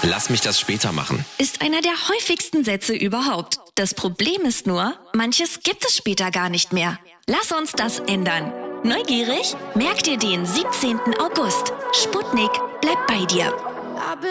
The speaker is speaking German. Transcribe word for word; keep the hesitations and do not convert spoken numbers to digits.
Lass mich das später machen. Ist einer der häufigsten Sätze überhaupt. Das Problem ist nur, manches gibt es später gar nicht mehr. Lass uns das ändern. Neugierig? Merk dir den siebzehnten August. Sputnik bleibt bei dir.